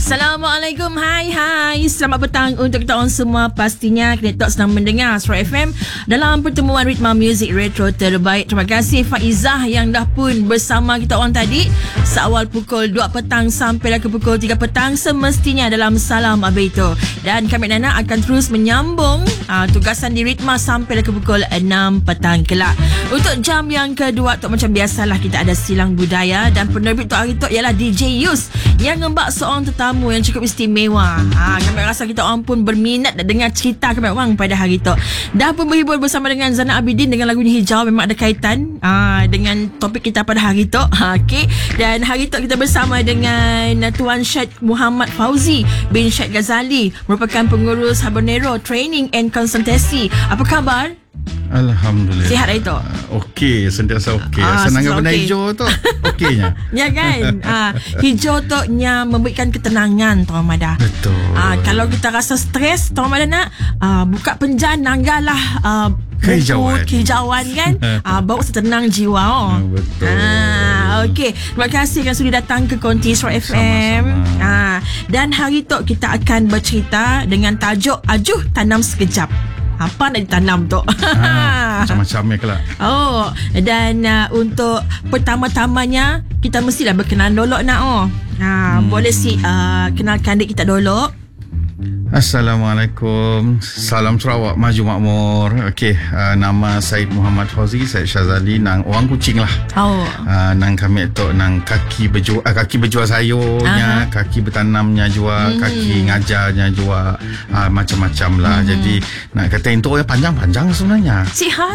Assalamualaikum, hai. Selamat petang untuk kita orang semua. Pastinya Kenetok sedang mendengar Suara FM dalam pertemuan Ritma Music Retro terbaik. Terima kasih Faizah yang dah pun bersama kita orang tadi seawal pukul 2 petang sampai ke pukul 3 petang semestinya dalam Salam Abeito. Dan kami Nana akan terus menyambung tugasan di Ritma sampai ke pukul 6 petang kelak. Untuk jam yang kedua tu macam biasalah kita ada silang budaya dan penerbit tu hari tu ialah DJ Yus yang ngembak seorang tetamu yang cukup istimewa. Kami rasa kita orang pun berminat nak dengar cerita kami orang pada hari tu. Dah pun berhibur bersama dengan Zana Abidin dengan lagunya Hijau, memang ada kaitan dengan topik kita pada hari tu. Okey. Dan hari tu kita bersama dengan Tuan Syed Muhammad Fauzi bin Syed Ghazali, merupakan pengurus Habanero Training and Consultancy. Apa khabar? Alhamdulillah. Sihat hari tu? Okey, sentiasa okey. Senang benda hijau tu okeynya. Ya kan? Hijau tu nya memberikan ketenangan Tuan Mada. Betul. Kalau kita rasa stres Tuan Mada nak buka penjan nanggalah kehijauan kan. Bawa setenang jiwa. Betul. Okey. Terima kasih yang sudah datang ke Konti Suara FM. Dan hari tu kita akan bercerita dengan tajuk Ajuh Tanam Sekejap. Apa nak ditanam tu? Macam-macam kelak. Dan untuk pertama-tamanya kita mestilah berkenalan dulu nak. Boleh kenalkan diri kita dulu. Assalamualaikum. Salam Sarawak Maju Makmur. Okey, nama Syed Muhammad Fauzi, Syed Syazali, nang orang Kuching lah. Nang kami tu nang kaki berjual sayurnya, kaki bertanamnya jual, kaki ngajarnya jual, macam-macam lah. Jadi nak kata itu yang panjang-panjang sebenarnya. Sihat.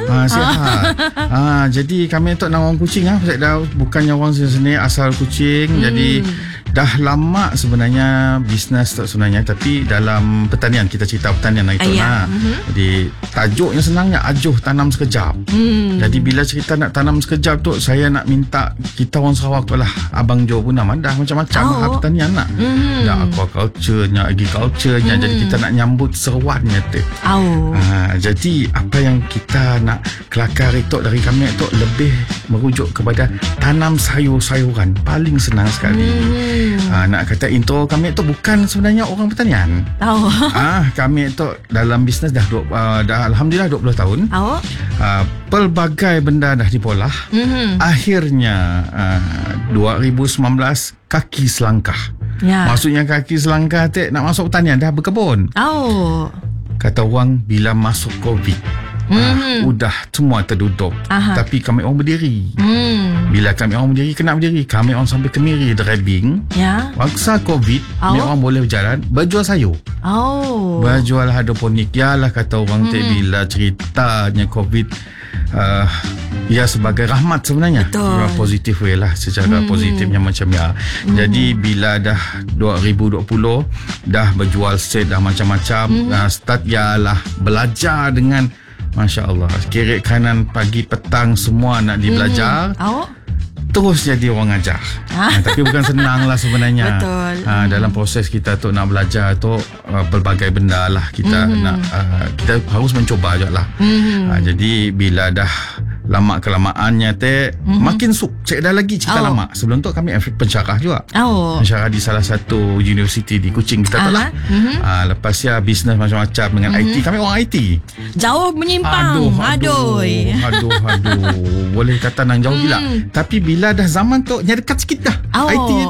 Jadi kami tu nang orang Kuching lah. Saya dah bukannya orang sini asal Kuching. Jadi dah lama sebenarnya bisnes tu sebenarnya, tapi dalam pertanian, kita cerita pertanian lah itu. Jadi tajuknya senangnya Ajuh Tanam Sekejap. Jadi bila cerita nak tanam sekejap tu, saya nak minta kita orang Sarawak tu lah, Abang Jo pun nama dah macam-macam pertanian nak. Dah aquaculture-nya, agriculture-nya. Jadi kita nak nyambut seruannya tu. Jadi apa yang kita nak kelakar itu dari kami itu lebih merujuk kepada tanam sayur-sayuran. Paling senang sekali. Nak kata intro kami tu bukan sebenarnya orang pertanian. Kami tu dalam bisnes dah alhamdulillah 20 tahun. Pelbagai benda dah dipolah. Akhirnya 2019 kaki selangkah. Maksudnya kaki selangkah tu nak masuk pertanian, dah berkebun. Kata orang bila masuk COVID, udah semua tertutup. Tapi kami orang berdiri. Bila kami orang berdiri, kena berdiri. Kami orang sampai Kemiri driving. Waksa COVID, kami orang boleh berjalan, berjual sayur. Berjual hidroponik. Yalah kata orang bila ceritanya COVID, ya sebagai rahmat sebenarnya. Positif way lah, secara positifnya macam ya. Jadi bila dah 2020 dah berjual set dah macam-macam, start ialah belajar dengan Masya Allah, kiri kanan pagi petang semua nak dibelajar. Terus jadi orang ajar. Tapi bukan senang lah sebenarnya. Betul. Dalam proses kita tu nak belajar tu pelbagai benda lah kita nak kita harus mencuba je lah. Jadi bila dah lama kelamaannya makin saya dah lagi cerita lama. Sebelum tu kami pensyarah juga. Pensyarah di salah satu universiti di Kuching kita tu lah. Lepas ya bisnes macam-macam dengan IT. Kami orang IT. Jauh menyimpang. Aduh. Boleh kata nang jauh gila. Tapi bila dah zaman tu nya dekat sikit dah. IT ni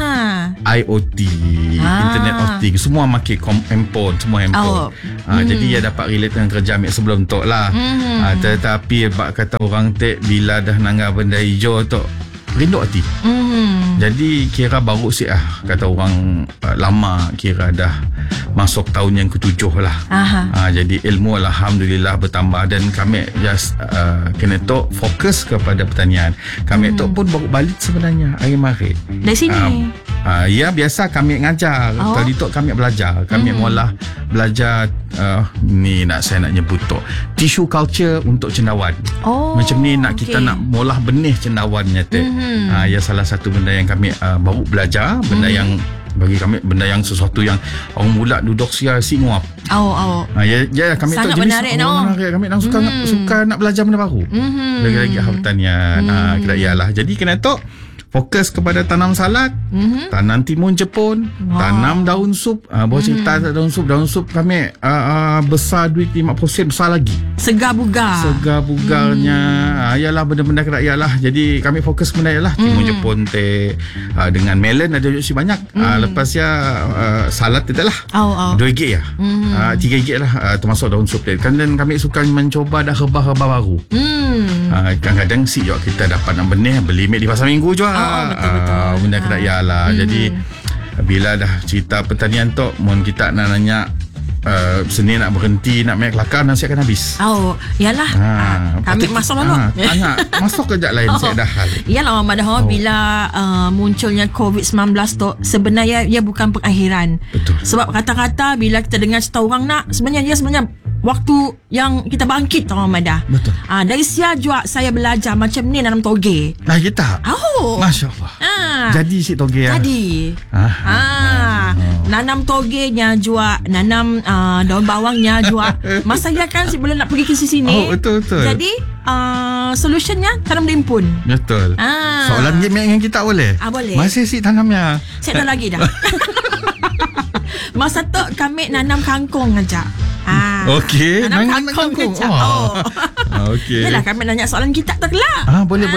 IoT, Internet of Things, semua makin handphone, semua handphone. Jadi ya dapat relate dengan kerja ambil sebelum tu lah. Tetapi kata orang bila dah nanggar benda hijau tu rindu hati. Jadi kira baru kata orang lama, kira dah masuk tahun yang ke-7 lah. Jadi ilmu alhamdulillah bertambah dan kami kena fokus kepada pertanian. Kami pun baru balik sebenarnya hari Maret. Dari sini? Ya biasa kami ngajar. Tadi tu kami belajar. Kami mula belajar ni saya nak nyebut tu tissue culture untuk cendawan. Macam ni kita nak mula benih cendawannya tu. Ya salah satu benda yang kami baru belajar, benda yang bagi kami benda yang sesuatu yang orang mula duduk si nguap. Ya kami sangat tu menarik kami suka nak belajar benda baru. Lagi-lagi pertanian. Ialah jadi kena tu fokus kepada tanam salad, tanam timun Jepun, tanam daun sup. Bawa cerita daun sup kami besar duit 50% besar lagi. Segar bugarnya. Yalah benda-benda kerakyat lah. Jadi kami fokus benda yalah timun Jepun teh dengan melon ada juga banyak. Lepas ya salad tu lah. 2 gig ya. 3 gig lah termasuk daun sup teh. Kan kami suka mencoba dah herba-herba baru. Kadang-kadang juga kita dapat nak benih beli di pasar minggu juga. Betul-betul. Benda kerakyat lah. Jadi bila dah cerita pertanian tu, mohon kita nak nanya seni nak berhenti, nak main kelakar, nasi akan habis. Yalah. Kami masuk lalu. Tanya, masuk kejap lain saya dah hal. Yalah Madaha, bila munculnya COVID-19 tu, sebenarnya ia bukan pengakhiran. Betul. Sebab kata-kata bila kita dengar cerita orang nak, sebenarnya waktu yang kita bangkit tau Madah. Betul. Dari siap juga saya belajar macam ni nanam toge. Kita. Masya Allah. Jadi si toge Jadi. Nanam togenya juga, nanam daun bawangnya juga. Masa ya kan si boleh nak pergi ke sini. Betul. Jadi solutionnya tanam dimpun. Betul. Soalan game yang kita boleh? Boleh. Masih si tanamnya. Saya dah lagi dah. Masa tu kami nanam kangkung aja. Okey, nanam kangkung. Okey. Yalah kami nanya soalan kita tak kelak. Boleh.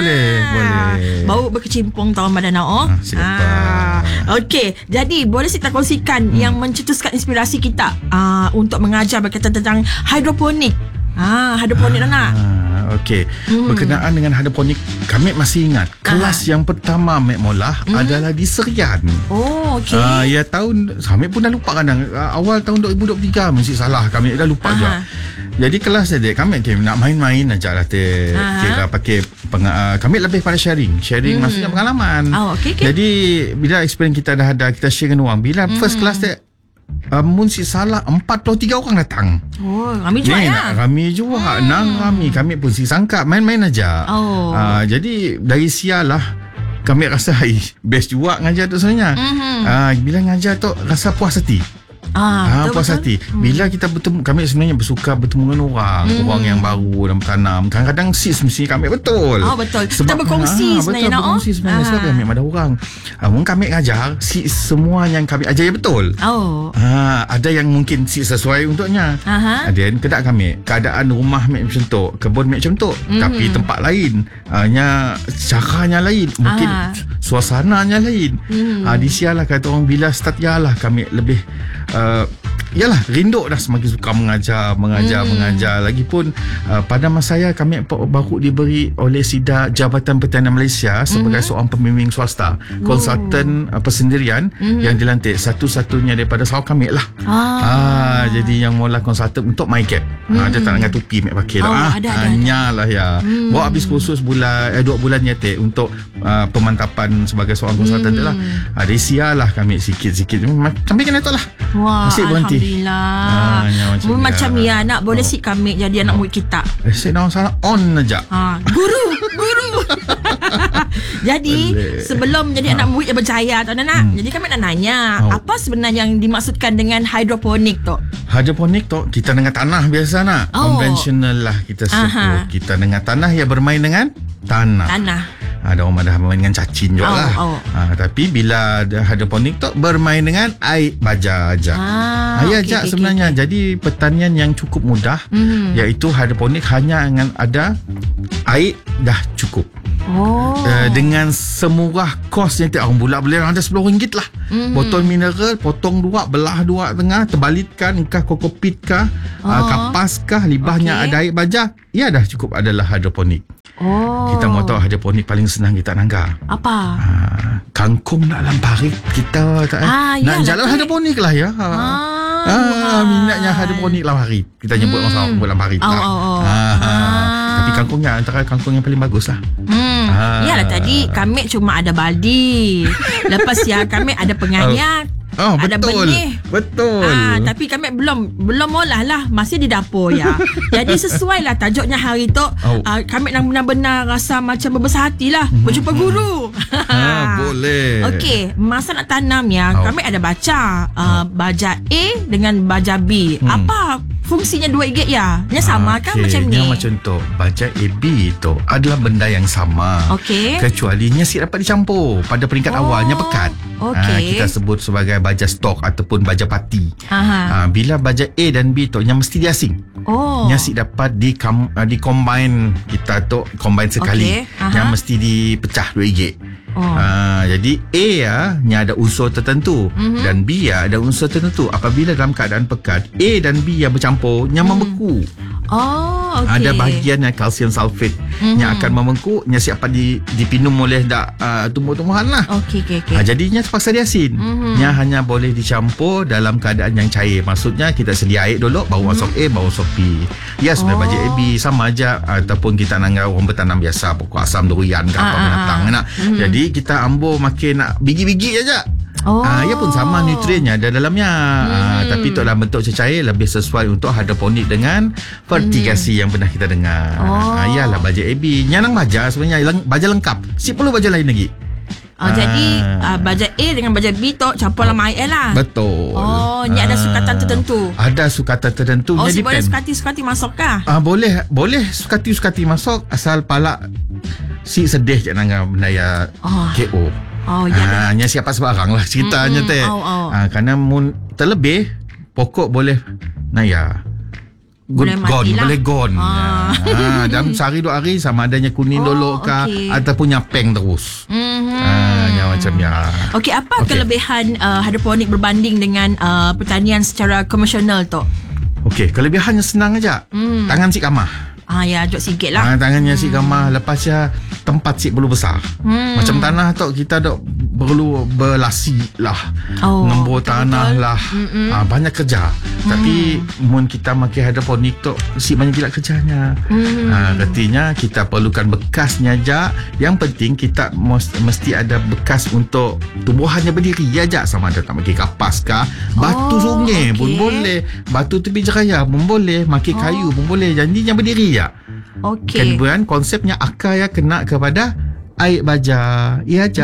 Bau berkecimpung tahu Madana. Siapa? Okey, jadi boleh kita kongsikan yang mencetuskan inspirasi kita untuk mengajar berkaitan tentang hidroponik. Hidroponik nak. Okey. Berkenaan dengan hidroponik, kami masih ingat kelas yang pertama Mek Molah adalah di Serian. Okey. Ya kami pun dah lupa kadang awal tahun 2023 mesti salah, kami dah lupa juga. Jadi kelas dia kami nak main-main aja lah teh. Kira pakai kami lebih pada sharing maksudnya pengalaman. Okay. Jadi bila experience kita dah ada, kita share dengan orang. Bila first class dia si salah 43 orang datang. Kami juga ya. Kami juga kami pun si sangka main-main aja. Jadi dari sialah kami rasa best juga ngajar tu sebenarnya. Bila ngajar tu rasa puas hati. Puas hati. Bila kita bertemu, kami sebenarnya bersuka bertemu dengan orang yang baru dan bertanam. Kadang-kadang sis mesti kami betul. Betul. Sebab, kita berkongsi sebenarnya. Berkongsi sebenarnya. Sebab kami ada orang. Kami ngajar sis semua yang kami ajar betul. Ada yang mungkin sis sesuai untuknya. Dan kedak kami keadaan rumah macam tu, kebun macam tu, tapi tempat lain, caranya lain, mungkin suasananya lain. Di sialah kata orang bila start yalah kami lebih yalah rindu dah semakin suka mengajar. Lagipun pada masa saya kami baru diberi oleh SIDA Jabatan Pertanian Malaysia sebagai seorang pembimbing swasta, konsultan persendirian yang dilantik satu-satunya daripada Sarawak kami lah. Jadi yang mula konsultan untuk MyCap. Dia tak nak tupi mek pakai lah. Hanyalah ya. Bawa habis kursus 2 bulannya untuk pemantapan sebagai seorang konsultan tu lah. Ada sialah kami sikit-sikit sampai kena tu lah. Masih berhenti. Alhamdulillah. Macam ya nak boleh si kami jadi anak murid kita. Saya dah salah on aja. Guru. Jadi sebelum jadi anak murid yang berjaya tu nak. Jadi kami nak nanya, apa sebenarnya yang dimaksudkan dengan hidroponik tu? Hidroponik tu kita dengan tanah biasa nak. Konvensional lah kita sebut. Kita dengan tanah ya bermain dengan tanah. Ada orang dah bermain dengan cacing juga lah. Tapi bila ada hidroponik tu bermain dengan air baja aja. Air aja sebenarnya. Jadi pertanian yang cukup mudah, iaitu hidroponik hanya dengan ada air dah cukup. Dengan semurah kos yang orang bulat boleh ada RM10 lah. Botol mineral potong 2, belah 2 tengah, terbalitkan kah kokopit kah, kapas kah, libahnya ada air baja. Ia dah cukup adalah hidroponik. Kita mau tahu hidroponik paling senang kita nangga. Apa? Kangkung nak dalam parit kita nak jalan hidroponik lah ya. Minatnya hidroponik lah parit. Kita nyebut orang Sarawak dalam parit lah. Tapi kangkungnya antara kangkung yang paling bagus lah. Yalah tadi kami cuma ada baldi. Lepas ya kami ada penganyak. Ada benih. Betul. Tapi kami belum olah lah, masih di dapur ya. Jadi sesuai lah tajuknya hari tu. Kami nak benar-benar rasa macam berbesar hati lah berjumpa guru. Boleh. Okey, masa nak tanam ya, kami ada baca baja A dengan baja B. Apa fungsinya 2 gig ya? Nya sama kan macam ni? Macam tu. Bajet AB tu adalah benda yang sama. Okey. Kecuali nya dapat dicampur pada peringkat awalnya pekat. Okey. Kita sebut sebagai baja stok ataupun baja parti. Bila baja A dan B tu yang mesti diasing. Nya dapat di-combine kita tu combine sekali. Yang mesti dipecah 2 gig. Jadi A nya ada unsur tertentu dan B ada unsur tertentu. Apabila dalam keadaan pekat, A dan B yang bercampur nya membeku. Ada bahagian yang kalsium sulfate yang akan membengkuk, yang siap dipinum oleh tumbuh-tumbuhan lah. Jadinya terpaksa diasin. Yang hanya boleh dicampur dalam keadaan yang cair. Maksudnya kita sedia air dulu, baru masuk A, baru masuk B. Ya, sebenarnya bajet AB sama aja. Ataupun kita nanggap orang bertanam biasa, pokok asam, durian ke apa binatang. Jadi kita ambur makin nak biji-biji aja. Ia pun sama nutriennya ada dalamnya. Tapi itu dalam bentuk cecair, lebih sesuai untuk hidroponik dengan fertigasi yang pernah kita dengar. Ialah baja AB. Yang baja sebenarnya baja lengkap. Si perlu baja lain lagi. Jadi baja A dengan baja B tu campur dalam air lah. Betul. Ni ada sukatan tertentu. Ada sukatan tertentu. Si boleh sukati masuk kah? Boleh sukati masuk asal palak si sedih je dengan benda KO. Nya siapa sebarang lah ceritanya teh. Kerana terlebih pokok boleh boleh gone. Dalam sehari 2 hari sama adanya kuning dulu ke ataupun nyapeng terus. Macam Okey, apa kelebihan hidroponik berbanding dengan pertanian secara konvensional tu? Okey, kelebihannya senang aja. Tangan si kamah. Jok sikit lah. Tangannya si kamah. Lepas tempat si perlu besar. Macam tanah tu kita dok perlu berlasi lah, ngembur tanah lah. Banyak kerja. Tapi mun kita makan hidroponik tu si banyak gila kerjanya. Artinya kita perlukan bekasnya aja. Yang penting kita mesti ada bekas untuk tumbuhannya berdiri aja. Sama ada tak makan kapas kah, batu sungai pun boleh, batu tepi jeraya pun boleh, makan kayu pun boleh. Janjinya berdiri ya. Kemudian konsepnya akar kena kepada air baja. Ia aja.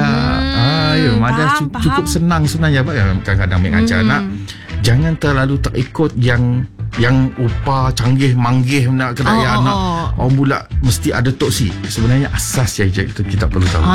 Cukup senang sebenarnya. Kadang-kadang mengajar nak jangan terlalu terikut yang upah canggih manggih nak kedaya anak orang pula mesti ada toksi. Sebenarnya asas yang kita perlu tahu.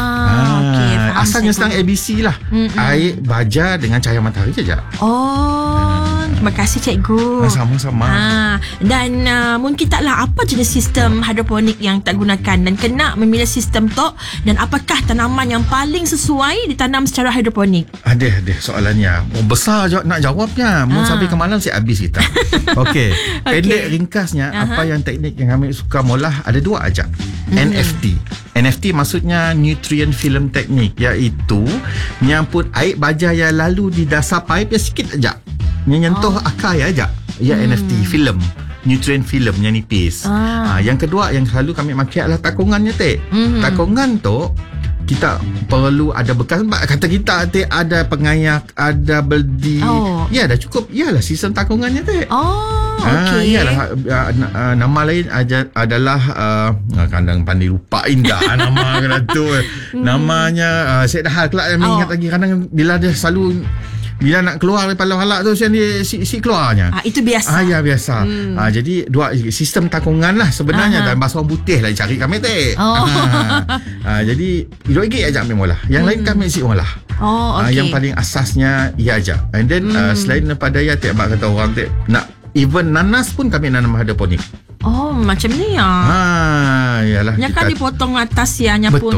Asasnya senang ABC lah. Air baja dengan cahaya matahari saja. Terima kasih cikgu. Sama-sama. Dan mungkin taklah apa jenis sistem hidroponik yang tak gunakan dan kena memilih sistem tu, dan apakah tanaman yang paling sesuai ditanam secara hidroponik? Ada soalannya. Besar nak jawabnya. Mau sampai ke malam saya habis kita. Okey. Pendek ringkasnya apa yang teknik yang kami suka mula ada 2 aja. NFT. NFT maksudnya nutrient film technique, iaitu nyamput air baja yang lalu di dasar pipe sikit aja. Nyentuh akar aja. NFT film, nutrient film yang nipis. Yang kedua yang selalu kami pakai adalah takungannya teh. Takungan tu kita perlu ada bekas. Kata kita ada pengayak, ada beldi. Ya dah cukup. Ialah sistem takungannya teh. Ialah nama lain adalah kadang pandai lupain dah nama kena tu. Namanya saya dah hal kelak ingat lagi. Kadang bila dia selalu bila nak keluar daripada halak tu si keluarnya. Itu biasa. Biasa. Jadi 2 sistem takungan lah sebenarnya. Dan bahasa orang putih lah cari kami teh. Jadi 2 gig aja kami mula. Yang lain kami isi olah. Yang paling asasnya ia aja. And then selain daripada tiap kata orang nak even nanas pun kami nanam hidroponik. Macam ni ya. Yalah. Nya kan dipotong atas ya, nyapun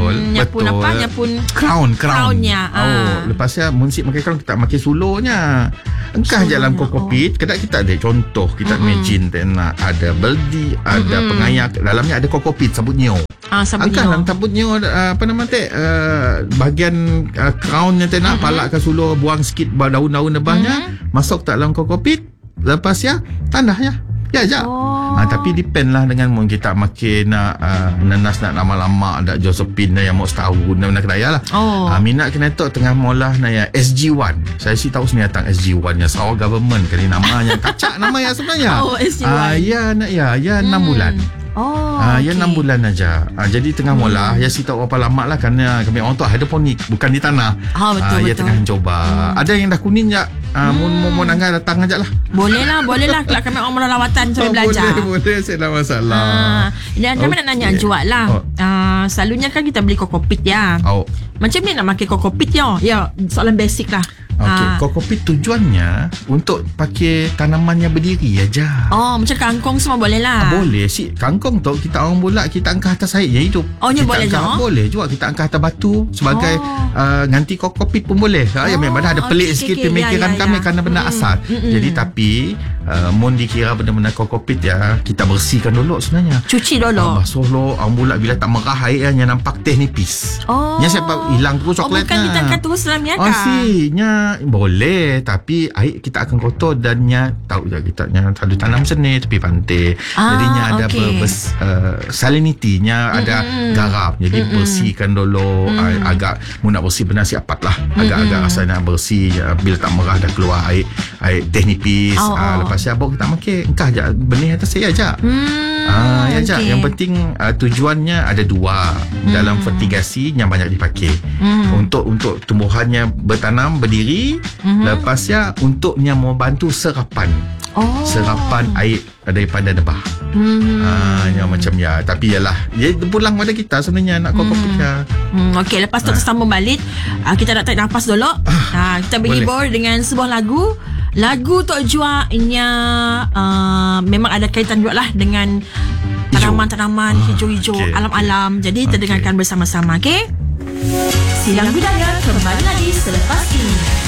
crownnya. Lepas munsip makan crown kita makan sulurnya. Engkah dalam kokopit, kedai kita ada contoh, kita imagine nak ada beldi, ada pengayak, dalamnya ada kokopit sabut nyo. Angkat dalam sabut nyo bahagian crownnya nak palak ke sulur, buang sikit daun-daun nebahnya, masuk tak dalam kokopit, lepas tanahnya. Tapi depend lah dengan mun kita makin nanas nak lama-lama ada Josephine yang mau setahun nak kedaya lah. Minat kena tok tengah molah na SG1. Saya sih tahu sebenarnya tentang SG1 nya Sarawak government kali namanya. Kacak nama ya sebenarnya. SG1. 6 bulan. Ya 6 bulan aja. Jadi tengah mula ya si tahu apa lama lah kerana kami orang tu hidroponik bukan di tanah. Betul. Ya tengah cuba. Ada yang dah kuning je. Mun angah datang aja lah. Boleh lah kelak kami orang mula lawatan sambil belajar. Boleh saya tak masalah. Dan kami nak nanya Juat lah. Selalunya kan kita beli kokopit ya. Macam ni nak pakai kokopit ya? Ya, soalan basic lah. Okey, kokopit tujuannya untuk pakai tanaman yang berdiri aja. Macam kangkung semua boleh lah. Boleh. Kangkung tu kita orang bulat kita angkat atas air je hidup. Kita boleh juga. Boleh juga kita angkat atas batu sebagai ganti kokopit pun boleh. Ya memang ada pelik sikit pemikiran kami kerana benda asal. Jadi tapi mun dikira benda-benda kokopit ya, kita bersihkan dulu sebenarnya. Cuci dulu. Basuh dulu. Orang bulat bila tak merah airnya nampak teh nipis. Nya siapa hilang terus coklatnya. Bukan kita akan terus dalam ya kan? Nya boleh tapi air kita akan kotor dan nya tahu je kita nya ada tanam seni tepi pantai. Jadinya ada salinity-nya ada garam. Jadi bersihkan dulu agak mun nak bersih benar siapat lah. Agak-agak rasa nak bersih bila tak merah dah keluar air teh nipis. Lepas siabuk kita makan engkah je benih atas saya aja. Yang penting tujuannya ada dua dalam fertigasi yang banyak dipakai. Untuk tumbuhannya bertanam berdiri, lepasnya untuknya membantu serapan air daripada debah. Yang macam ya, tapi yalah dia pulang pada kita sebenarnya nak kokopit. Okey, lepas tu tersambung balik, kita nak tarik nafas dulu. Kita berhibur dengan sebuah lagu Tok Juaknya memang ada kaitan juga lah dengan tanaman-tanaman hijau-hijau, alam-alam. Jadi kita dengarkan bersama-sama. Okey, Silang Budaya kembali lagi selepas ini.